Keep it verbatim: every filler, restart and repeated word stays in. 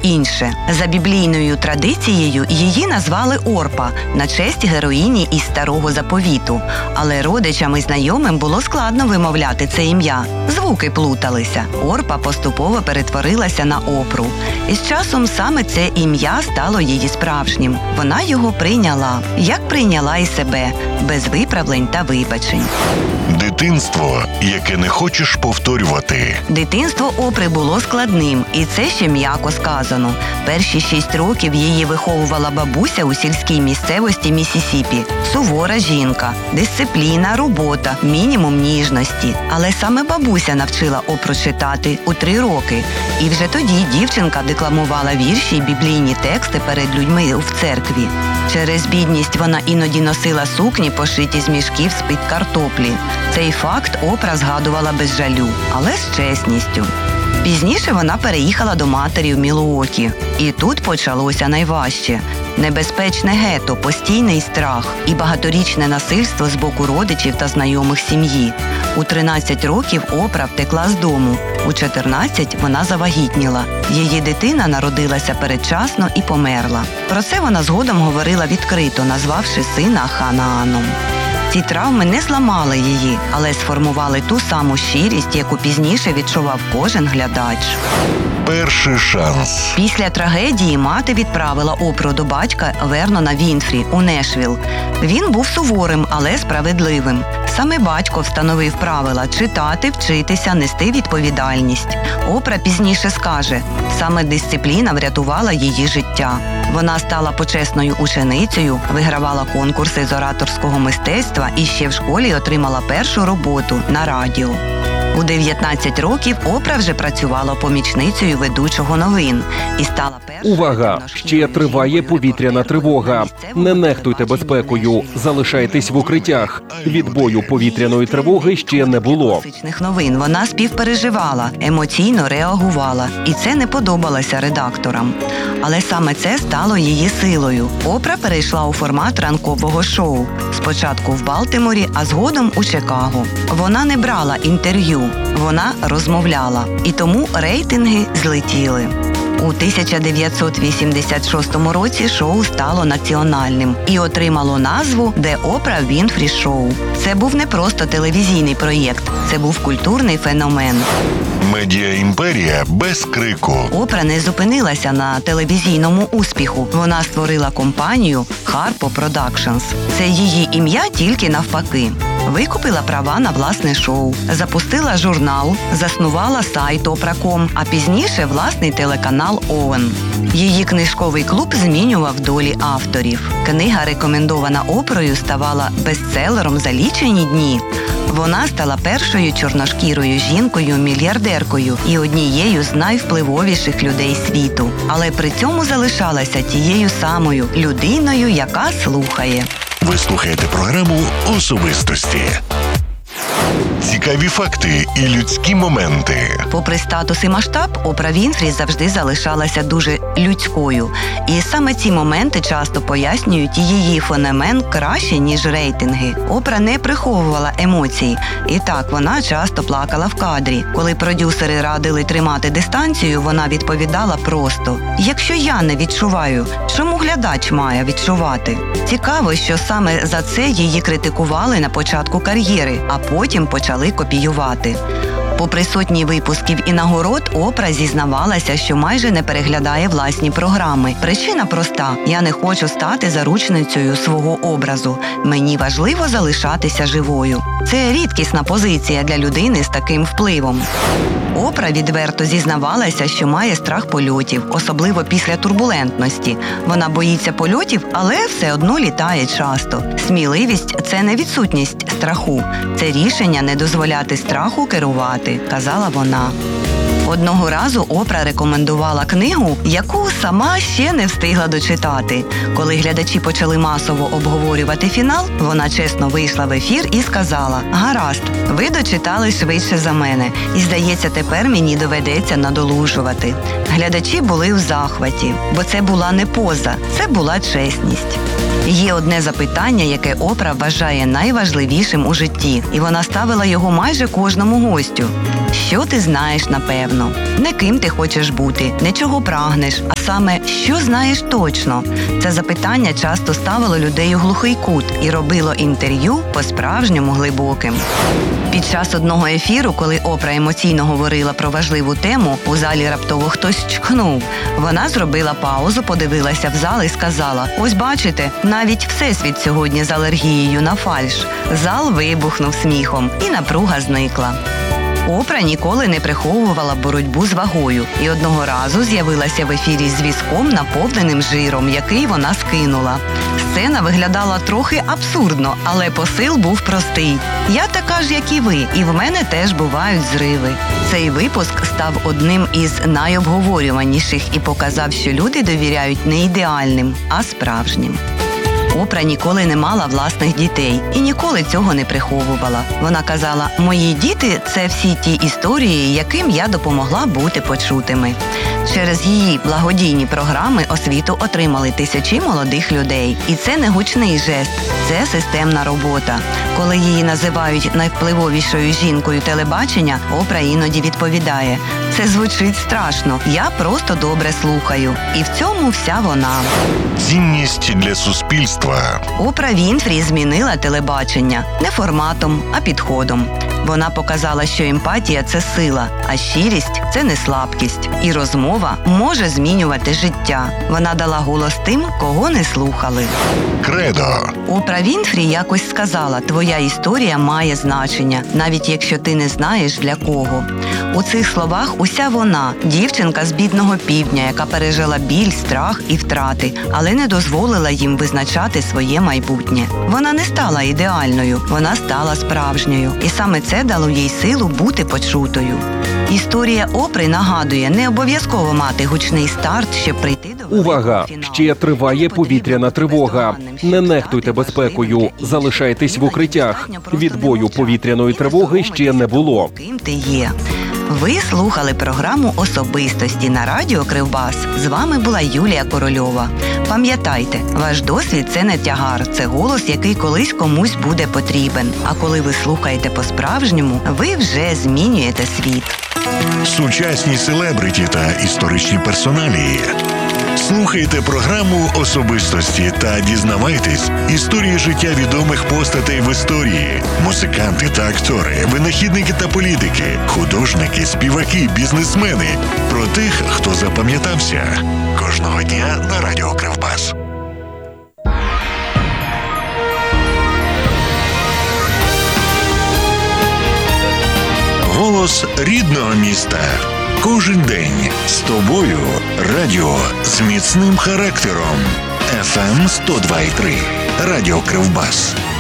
інше. За біблійною традицією її назвали Орпа на честь героїні із Старого Заповіту. Але родичам і знайомим було складно вимовляти це ім'я. Звуки плуталися. Орпа поступово перетворилася на Опру. І з часом саме це ім'я стало її справжнім. Вона його прийняла, як прийняла і себе, без виправлень та вибачень. Дитинство, яке не хочеш повторювати. Дитинство Опри було складним, і це ще м'яко сказано. Перші шість років її виховувала бабуся у сільській місцевості Міссісіпі. Сувора жінка, дисципліна, робота, мінімум ніжності. Але саме бабуся навчила Опру читати у три роки. І вже тоді дівчинка декламувала вірші й біблійні тексти перед людьми в церкві. Через бідність вона іноді носила сукні, пошиті з мішків з-під картоплі. Цей факт Опра згадувала без жалю, але з чесністю. Пізніше вона переїхала до матері в Мілуокі. І тут почалося найважче. Небезпечне гетто, постійний страх і багаторічне насильство з боку родичів та знайомих сім'ї. У тринадцять років Опра втекла з дому. У чотирнадцять вона завагітніла. Її дитина народилася передчасно і померла. Про це вона згодом говорила відкрито, назвавши сина Ханааном. Ці травми не зламали її, але сформували ту саму щирість, яку пізніше відчував кожен глядач. Перший шанс. Після трагедії мати відправила Опру до батька Вернона Вінфрі у Нешвіл. Він був суворим, але справедливим. Саме батько встановив правила – читати, вчитися, нести відповідальність. Опра пізніше скаже, саме дисципліна врятувала її життя. Вона стала почесною ученицею, вигравала конкурси з ораторського мистецтва і ще в школі отримала першу роботу на радіо. У дев'ятнадцять років Опра вже працювала помічницею ведучого новин і стала першою... Увага! Ще триває повітряна тривога. Не нехтуйте безпекою, залишайтесь в укриттях. Відбою повітряної тривоги ще не було. Новин вона співпереживала, емоційно реагувала, і це не подобалося редакторам. Але саме це стало її силою. Опра перейшла у формат ранкового шоу. Спочатку в Балтиморі, а згодом у Чикаго. Вона не брала інтерв'ю, вона розмовляла. І тому рейтинги злетіли. У тисяча дев'ятсот вісімдесят шостому році шоу стало національним і отримало назву «The Oprah Winfrey Show». Це був не просто телевізійний проєкт, це був культурний феномен. Медіа-імперія без крику. Опра не зупинилася на телевізійному успіху. Вона створила компанію Harpo Productions. Це її ім'я тільки навпаки. Викупила права на власне шоу, запустила журнал, заснувала сайт опра крапка ком, а пізніше власний телеканал «Оуен». Її книжковий клуб змінював долі авторів. Книга, рекомендована Опрою, ставала бестселером за лічені дні. Вона стала першою чорношкірою жінкою-мільярдеркою і однією з найвпливовіших людей світу. Але при цьому залишалася тією самою людиною, яка слухає. Ви слухаєте програму «Особистості». Цікаві факти і людські моменти. Попри статус і масштаб, Опра Вінфрі завжди залишалася дуже людською. І саме ці моменти часто пояснюють її феномен краще, ніж рейтинги. Опра не приховувала емоцій. І так, вона часто плакала в кадрі. Коли продюсери радили тримати дистанцію, вона відповідала просто: «Якщо я не відчуваю, чому глядач має відчувати?» Цікаво, що саме за це її критикували на початку кар'єри, а потім почали копіювати. Попри сотні випусків і нагород, Опра зізнавалася, що майже не переглядає власні програми. Причина проста – я не хочу стати заручницею свого образу. Мені важливо залишатися живою. Це рідкісна позиція для людини з таким впливом. Опра відверто зізнавалася, що має страх польотів, особливо після турбулентності. Вона боїться польотів, але все одно літає часто. Сміливість – це не відсутність страху. Це рішення не дозволяти страху керувати, казала вона. Одного разу Опра рекомендувала книгу, яку сама ще не встигла дочитати. Коли глядачі почали масово обговорювати фінал, вона чесно вийшла в ефір і сказала: «Гаразд, ви дочитали швидше за мене, і, здається, тепер мені доведеться надолужувати». Глядачі були в захваті, бо це була не поза, це була чесність. Є одне запитання, яке Опра вважає найважливішим у житті, і вона ставила його майже кожному гостю. що ти знаєш напевно, не ким ти хочеш бути, не чого прагнеш, а саме, що знаєш точно. Це запитання часто ставило людей у глухий кут і робило інтерв'ю по-справжньому глибоким. Під час одного ефіру, коли Опра емоційно говорила про важливу тему, у залі раптово хтось чкнув. Вона зробила паузу, подивилася в зал і сказала: «Ось бачите, навіть Всесвіт сьогодні з алергією на фальш». Зал вибухнув сміхом, і напруга зникла. Опра ніколи не приховувала боротьбу з вагою і одного разу з'явилася в ефірі з візком, наповненим жиром, який вона скинула. Сцена виглядала трохи абсурдно, але посил був простий. Я така ж, як і ви, і в мене теж бувають зриви. Цей випуск став одним із найобговорюваніших і показав, що люди довіряють не ідеальним, а справжнім. Опра ніколи не мала власних дітей і ніколи цього не приховувала. Вона казала: «Мої діти – це всі ті історії, яким я допомогла бути почутими». Через її благодійні програми освіту отримали тисячі молодих людей. І це не гучний жест, це системна робота. Коли її називають найвпливовішою жінкою телебачення, Опра іноді відповідає: «Це звучить страшно, я просто добре слухаю». І в цьому вся вона. Цінність для суспільства. Опра Вінфрі змінила телебачення не форматом, а підходом. Вона показала, що емпатія – це сила, а щирість – це не слабкість. І розмова може змінювати життя. Вона дала голос тим, кого не слухали. Кредо. Опра Вінфрі якось сказала: «Твоя історія має значення, навіть якщо ти не знаєш для кого». У цих словах уся вона – дівчинка з бідного півдня, яка пережила біль, страх і втрати, але не дозволила їм визначати своє майбутнє. Вона не стала ідеальною, вона стала справжньою. І саме це дало їй силу бути почутою. Історія Опри нагадує, не обов'язково мати гучний старт, щоб прийти до великого Увага! фіналу. Ще триває повітряна тривога. Не нехтуйте безпекою. Залишайтесь в укриттях. Відбою повітряної тривоги ще не було. Ким ти є? Ви слухали програму «Особистості» на радіо Кривбас. З вами була Юлія Корольова. Пам'ятайте, ваш досвід – це не тягар, це голос, який колись комусь буде потрібен. А коли ви слухаєте по-справжньому, ви вже змінюєте світ. Сучасні селебриті та історичні персоналії. Слухайте програму «Особистості» та дізнавайтесь історії життя відомих постатей в історії. Музиканти та актори, винахідники та політики, художники, співаки, бізнесмени. Про тих, хто запам'ятався. Кожного дня на радіо Кривбас. Голос рідного міста. Кожен день з тобою. Радіо з міцним характером. еф ем сто два і три. Радіо Кривбас.